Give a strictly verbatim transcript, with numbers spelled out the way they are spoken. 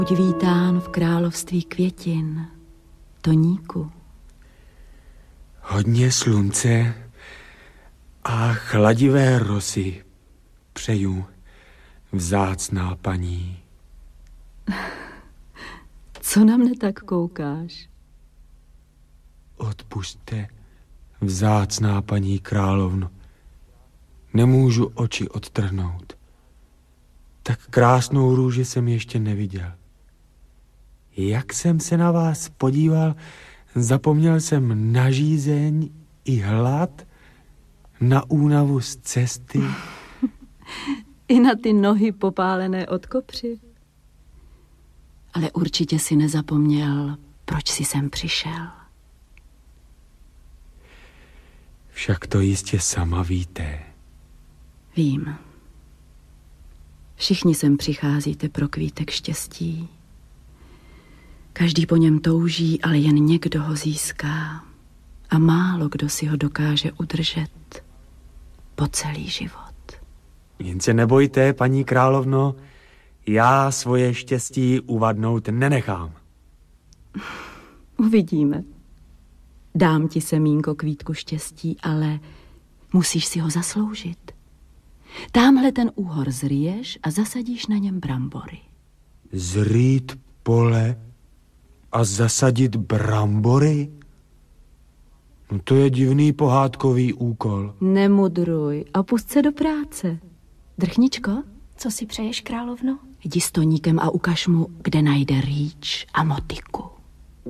Buď vítán v království květin, Toníku. Hodně slunce a chladivé rosy přeju, vzácná paní. Co na mne tak koukáš? Odpusťte, vzácná paní královno. Nemůžu oči odtrhnout. Tak krásnou růži jsem ještě neviděl. Jak jsem se na vás podíval, zapomněl jsem na žízeň i hlad, na únavu z cesty. I na ty nohy popálené od kopři. Ale určitě si nezapomněl, proč jsi sem přišel. Však to jistě sama víte. Vím. Všichni sem přicházíte pro kvítek štěstí. Každý po něm touží, ale jen někdo ho získá. A málo kdo si ho dokáže udržet po celý život. Jen se nebojte, paní královno, já svoje štěstí uvadnout nenechám. Uvidíme. Dám ti semínko kvítku štěstí, ale musíš si ho zasloužit. Támhle ten úhor zryješ a zasadíš na něm brambory. Zrýt pole a zasadit brambory? No to je divný pohádkový úkol. Nemudruj a pust se do práce. Drchničko? Co si přeješ, královno? Jdi s Toníkem a ukaž mu, kde najde rýč a motiku.